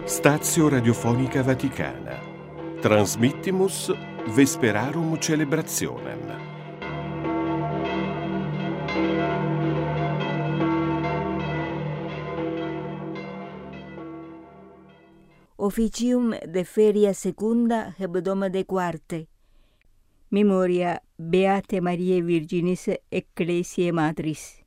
Stazio Radiofonica Vaticana. Transmittimus Vesperarum Celebrationem. Officium de feria secunda hebdomade quarte. Memoria Beate Mariae Virginis Ecclesiae Matris.